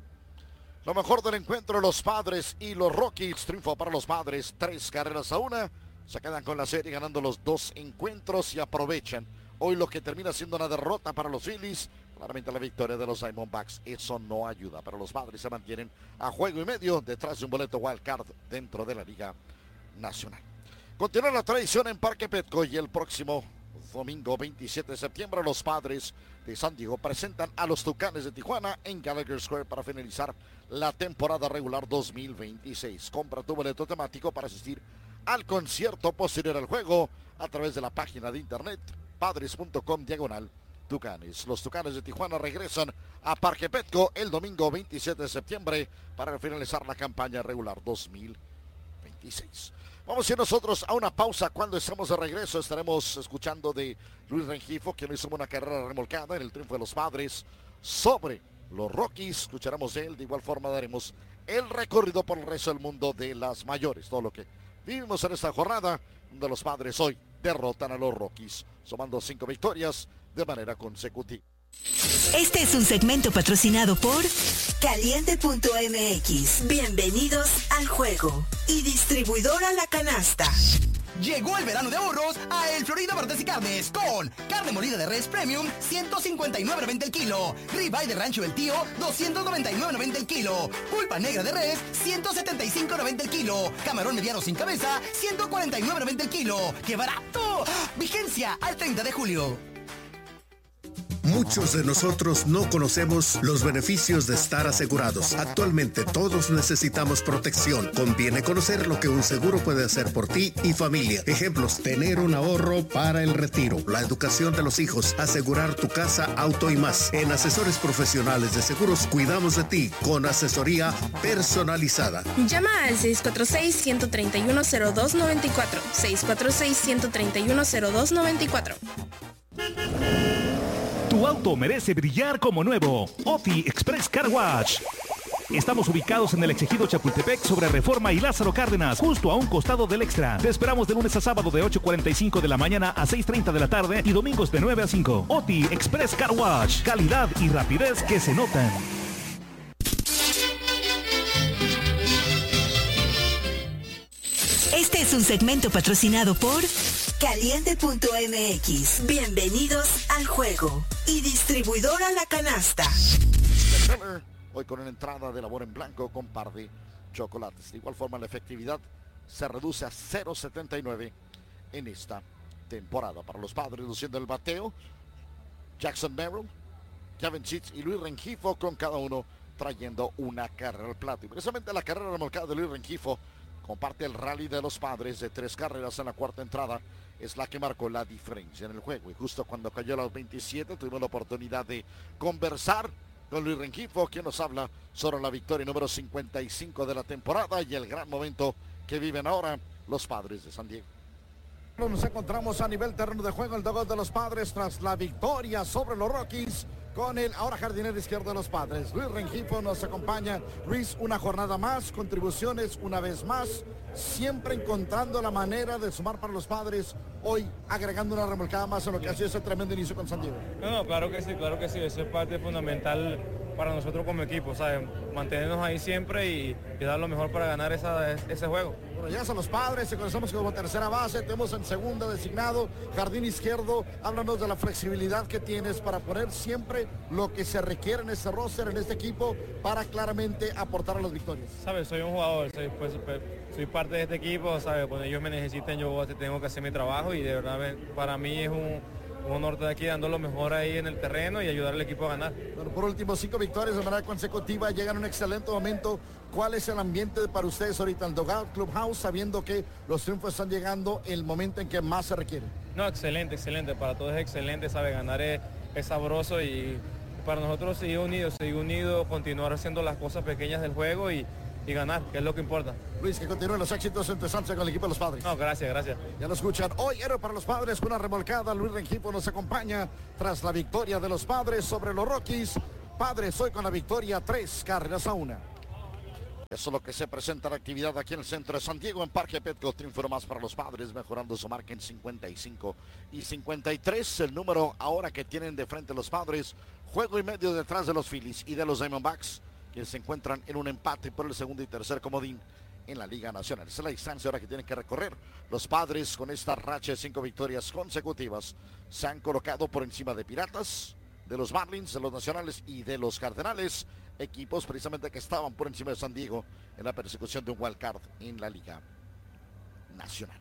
Lo mejor del encuentro, los Padres y los Rockies. Triunfo para los Padres. Tres carreras a una. Se quedan con la serie ganando los dos encuentros y aprovechan hoy lo que termina siendo una derrota para los Phillies. Claramente la victoria de los Diamondbacks. Eso no ayuda. Pero los Padres se mantienen a juego y medio detrás de un boleto wild card dentro de la Liga Nacional. Continúa la tradición en Parque Petco y el próximo domingo veintisiete de septiembre los Padres de San Diego presentan a los Tucanes de Tijuana en Gallagher Square para finalizar la temporada regular dos mil veintiséis. Compra tu boleto temático para asistir al concierto posterior al juego a través de la página de internet padres punto com diagonal Tucanes. Los Tucanes de Tijuana regresan a Parque Petco el domingo veintisiete de septiembre para finalizar la campaña regular dos mil veintiséis. Vamos a ir nosotros a una pausa. Cuando estamos de regreso estaremos escuchando de Luis Rengifo, quien hizo una carrera remolcada en el triunfo de los Padres sobre los Rockies. Escucharemos de él. De igual forma daremos el recorrido por el resto del mundo de las mayores. Todo lo que vivimos en esta jornada, donde los Padres hoy derrotan a los Rockies, sumando cinco victorias de manera consecutiva. Este es un segmento patrocinado por Caliente punto M X. Bienvenidos al juego. Y distribuidora La Canasta. Llegó el verano de ahorros a El Florida Martes y Carnes con carne molida de res premium ciento cincuenta y nueve noventa el kilo, ribeye de rancho del tío doscientos noventa y nueve noventa el kilo, pulpa negra de res ciento setenta y cinco noventa el kilo, camarón mediano sin cabeza ciento cuarenta y nueve noventa el kilo. ¡Qué barato! Vigencia al treinta de julio. Muchos de nosotros no conocemos los beneficios de estar asegurados. Actualmente todos necesitamos protección. Conviene conocer lo que un seguro puede hacer por ti y familia. Ejemplos: tener un ahorro para el retiro, la educación de los hijos, asegurar tu casa, auto y más. En Asesores Profesionales de Seguros cuidamos de ti con asesoría personalizada. Llama al seis cuatro seis, uno tres uno, cero dos nueve cuatro. seis cuatro seis, uno tres uno, cero dos nueve cuatro. Tu auto merece brillar como nuevo. Oti Express Car Wash. Estamos ubicados en el Ejido Chapultepec sobre Reforma y Lázaro Cárdenas, justo a un costado del Extra. Te esperamos de lunes a sábado de ocho cuarenta y cinco de la mañana a seis treinta de la tarde y domingos de nueve a cinco. Oti Express Car Wash. Calidad y rapidez que se notan. Este es un segmento patrocinado por Caliente punto M X. Bienvenidos al juego. Y distribuidora La Canasta. hoy con una entrada de labor en blanco con par de chocolates. De igual forma, la efectividad se reduce a cero punto setenta y nueve en esta temporada. Para los Padres, luciendo el bateo, Jackson Merrill, Kevin Sheets y Luis Rengifo, con cada uno trayendo una carrera al plato. Y precisamente la carrera remolcada de Luis Rengifo comparte el rally de los Padres de tres carreras en la cuarta entrada. Es la que marcó la diferencia en el juego. Y justo cuando cayó a los veintisiete, tuvimos la oportunidad de conversar con Luis Rengifo, quien nos habla sobre la victoria número cincuenta y cinco de la temporada y el gran momento que viven ahora los Padres de San Diego. Nos encontramos a nivel terreno de juego, el dugout de los Padres tras la victoria sobre los Rockies con el ahora jardinero izquierdo de los Padres. Luis Rengifo nos acompaña. Luis, una jornada más, contribuciones una vez más, siempre encontrando la manera de sumar para los Padres, hoy agregando una remolcada más en lo que ha sido ese tremendo inicio con San Diego. No, no, claro que sí, claro que sí, eso es parte fundamental para nosotros como equipo, ¿sabes? Mantenernos ahí siempre y, y dar lo mejor para ganar esa, ese juego. Bueno, ya son los Padres, se conocemos como tercera base, tenemos en segunda designado, jardín izquierdo. Háblanos de la flexibilidad que tienes para poner siempre lo que se requiere en este roster, en este equipo, para claramente aportar a las victorias. ¿Sabes? Soy un jugador, soy, pues, pues, soy parte de este equipo, ¿sabes? Cuando ellos me necesiten yo tengo que hacer mi trabajo y de verdad para mí es un... un honor estar aquí dando lo mejor ahí en el terreno y ayudar al equipo a ganar. Bueno, por último, cinco victorias de manera consecutiva, llegan en un excelente momento. ¿Cuál es el ambiente para ustedes ahorita en el dugout, clubhouse, sabiendo que los triunfos están llegando en el momento en que más se requiere? No, excelente, excelente. Para todos es excelente, sabe, ganar es, es sabroso y para nosotros seguir unidos, seguir unidos, continuar haciendo las cosas pequeñas del juego y y ganar, que es lo que importa. Luis, que continúen los éxitos en Sanse con el equipo de los Padres. No, gracias, gracias. Ya lo escuchan. Hoy héroe para los Padres con una remolcada. Luis Rengifo nos acompaña tras la victoria de los Padres sobre los Rockies. Padres hoy con la victoria, tres carreras a una. Eso es lo que se presenta la actividad aquí en el centro de San Diego, en Parque Petco. Triunfo más para los Padres, mejorando su marca en cincuenta y cinco y cincuenta y tres. El número ahora que tienen de frente los Padres. Juego y medio detrás de los Phillies y de los Diamondbacks, que se encuentran en un empate por el segundo y tercer comodín en la Liga Nacional. Esa es la distancia ahora que tienen que recorrer. Los Padres, con esta racha de cinco victorias consecutivas, se han colocado por encima de Piratas, de los Marlins, de los Nacionales y de los Cardenales, equipos precisamente que estaban por encima de San Diego en la persecución de un wild card en la Liga Nacional.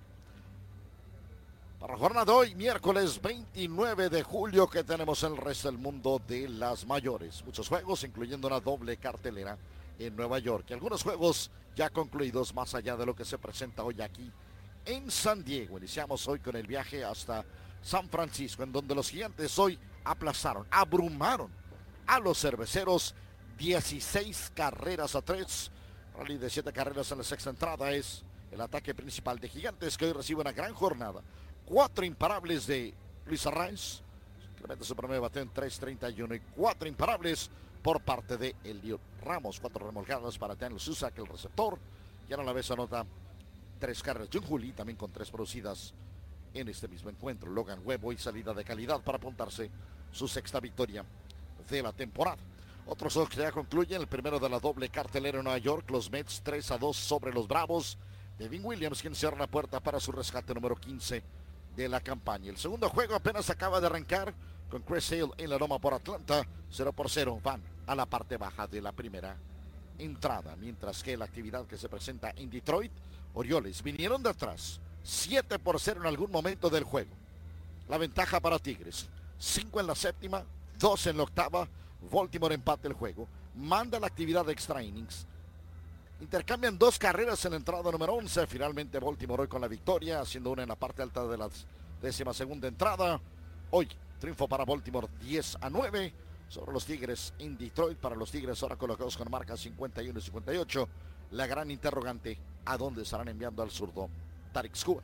Para la jornada de hoy, miércoles veintinueve de julio, que tenemos el resto del mundo de las mayores. Muchos juegos, incluyendo una doble cartelera en Nueva York. Y algunos juegos ya concluidos, más allá de lo que se presenta hoy aquí en San Diego. Iniciamos hoy con el viaje hasta San Francisco, en donde los Gigantes hoy aplazaron, abrumaron a los Cerveceros, dieciséis carreras a tres. Rally de siete carreras en la sexta entrada es el ataque principal de Gigantes, que hoy recibe una gran jornada. Cuatro imparables de Luis Arraez, incrementa su promedio de bateo en tres treinta y uno, y cuatro imparables por parte de Elliot Ramos. Cuatro remolcadas para Daniel Susak, el receptor, y a la vez anota tres carreras. John Juli también con tres producidas en este mismo encuentro. Logan Webb hoy salida de calidad para apuntarse su sexta victoria de la temporada. Otros dos que ya concluyen, el primero de la doble cartelera en Nueva York, los Mets tres a dos sobre los Bravos. Devin Williams, quien cierra la puerta para su rescate número quince de la campaña. El segundo juego apenas acaba de arrancar con Chris Sale en la loma por Atlanta. Cero por cero van a la parte baja de la primera entrada. Mientras que la actividad que se presenta en Detroit, Orioles vinieron de atrás. siete por cero en algún momento del juego. La ventaja para Tigres. cinco en la séptima, dos en la octava. Baltimore empate el juego. Manda la actividad de extra innings. Intercambian dos carreras en la entrada número once. Finalmente Baltimore hoy con la victoria, haciendo una en la parte alta de la décima segunda entrada. Hoy triunfo para Baltimore, diez a nueve sobre los Tigres en Detroit. Para los Tigres ahora colocados con marca cincuenta y uno y cincuenta y ocho. La gran interrogante, ¿a dónde estarán enviando al zurdo Tarik Skubal?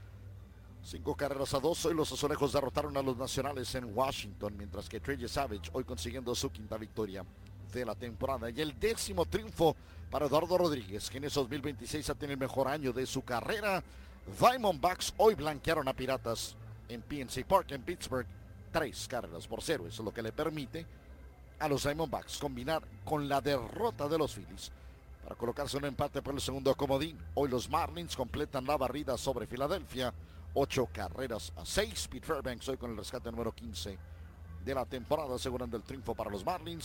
Cinco carreras a dos. Hoy los Azulejos derrotaron a los Nacionales en Washington, mientras que Trey Savage hoy consiguiendo su quinta victoria de la temporada. Y el décimo triunfo para Eduardo Rodríguez, que en ese dos mil veintiséis ha tenido el mejor año de su carrera. Diamondbacks hoy blanquearon a Piratas en P N C Park en Pittsburgh, tres carreras por cero. Eso es lo que le permite a los Diamondbacks combinar con la derrota de los Phillies para colocarse un empate por el segundo comodín. Hoy los Marlins completan la barrida sobre Filadelfia, ocho carreras a seis. Pete Fairbanks hoy con el rescate número quince de la temporada, asegurando el triunfo para los Marlins.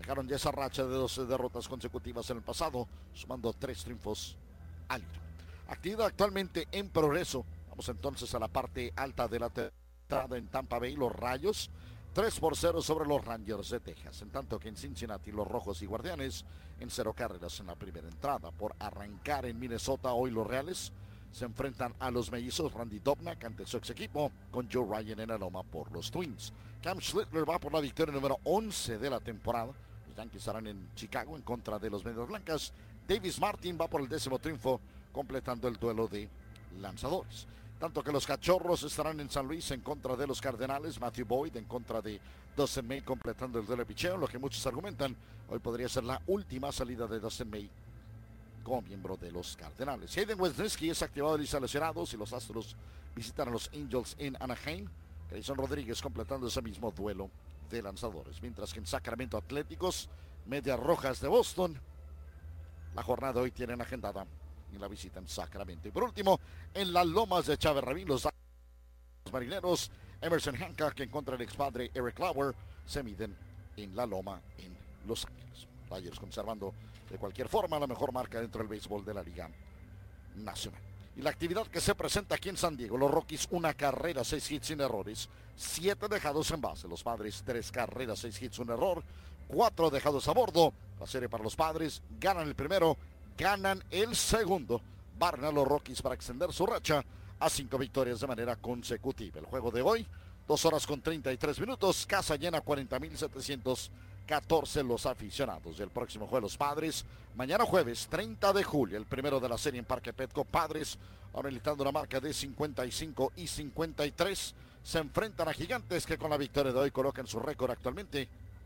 Dejaron ya esa racha de doce derrotas consecutivas en el pasado, sumando tres triunfos al hilo. Actividad actualmente en progreso. Vamos entonces a la parte alta de la temporada en Tampa Bay. Los Rayos tres por cero sobre los Rangers de Texas. En tanto que en Cincinnati los Rojos y Guardianes en cero carreras en la primera entrada. Por arrancar en Minnesota hoy los Reales se enfrentan a los mellizos Randy Dobnak ante su ex equipo con Joe Ryan en la loma por los Twins. Cam Schlittler va por la victoria número once de la temporada. Los Yankees estarán en Chicago en contra de los Medias Blancas. Davis Martin va por el décimo triunfo, completando el duelo de lanzadores. Tanto que los Cachorros estarán en San Luis en contra de los Cardenales. Matthew Boyd en contra de Dustin May, completando el duelo de picheo. Lo que muchos argumentan, hoy podría ser la última salida de Dustin May como miembro de los Cardenales. Hayden Wesneski es activado de lista de lesionados y los Astros visitan a los Angels en Anaheim. Grayson Rodríguez completando ese mismo duelo de lanzadores. Mientras que en Sacramento Atléticos, Medias Rojas de Boston, la jornada de hoy tienen agendada y la visita en Sacramento. Y por último, en las Lomas de Chávez Rabín, los Marineros, Emerson Hancock en contra del expadre Eric Lauer, se miden en la Loma en Los Ángeles. Dodgers conservando de cualquier forma la mejor marca dentro del béisbol de la Liga Nacional. Y la actividad que se presenta aquí en San Diego, los Rockies una carrera, seis hits sin errores, siete dejados en base. Los Padres tres carreras, seis hits, un error, cuatro dejados a bordo. La serie para los Padres, ganan el primero, ganan el segundo. Barren a los Rockies para extender su racha a cinco victorias de manera consecutiva. El juego de hoy, dos horas con treinta y tres minutos, casa llena, cuarenta mil setecientos catorce los aficionados. El próximo juego los Padres, mañana jueves treinta de julio, el primero de la serie en Parque Petco. Padres, ahora militando una marca de cincuenta y cinco y cincuenta y tres, se enfrentan a Gigantes, que con la victoria de hoy colocan su récord actualmente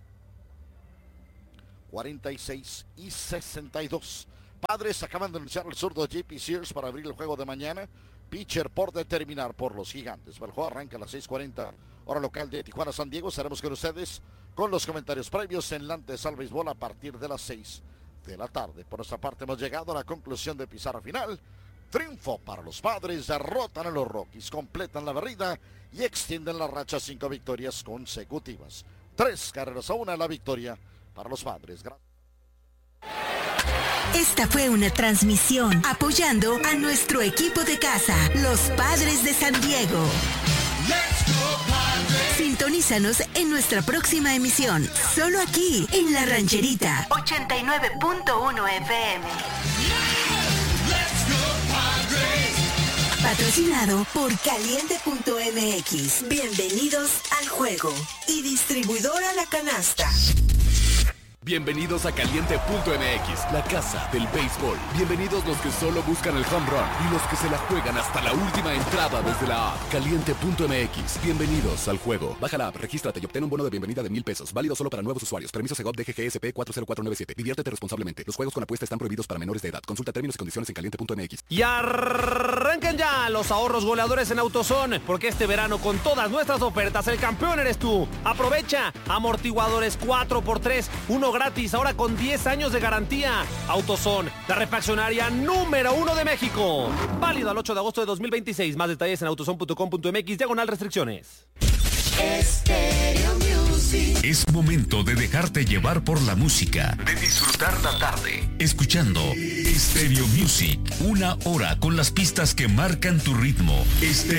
cuarenta y seis y sesenta y dos. Padres acaban de anunciar al zurdo J P Sears para abrir el juego de mañana. Pitcher por determinar por los Gigantes. El juego arranca a las seis cuarenta, hora local de Tijuana, San Diego. Estaremos con ustedes con los comentarios previos en la antesala al béisbol a partir de las seis de la tarde. Por nuestra parte hemos llegado a la conclusión de pizarra final. Triunfo para los Padres, derrotan a los Rockies, completan la barrida y extienden la racha a cinco victorias consecutivas. Tres carreras a una la victoria para los Padres. Gracias. Esta fue una transmisión apoyando a nuestro equipo de casa, los Padres de San Diego. Sintonízanos en nuestra próxima emisión, solo aquí en La Rancherita ochenta y nueve punto uno F M. Patrocinado por Caliente punto M X. Bienvenidos al juego. Y distribuidora La Canasta. Bienvenidos a Caliente punto M X, la casa del béisbol. Bienvenidos los que solo buscan el home run y los que se la juegan hasta la última entrada desde la app. Caliente punto M X, bienvenidos al juego. Baja la app, regístrate y obtén un bono de bienvenida de mil pesos. Válido solo para nuevos usuarios. Permiso Segov D G G S P cuatro cero cuatro nueve siete. Diviértete responsablemente. Los juegos con apuesta están prohibidos para menores de edad. Consulta términos y condiciones en Caliente punto M X. Y arranquen ya los ahorros goleadores en AutoZone, porque este verano con todas nuestras ofertas el campeón eres tú. Aprovecha amortiguadores cuatro por tres, uno gratis, ahora con diez años de garantía. AutoZone, la refaccionaria número uno de México. Válido al ocho de agosto de dos mil veintiséis. Más detalles en autozone punto com punto M X, diagonal restricciones. Stereo Music. Es momento de dejarte llevar por la música, de disfrutar la tarde, escuchando Stereo Music. Una hora con las pistas que marcan tu ritmo. Stereo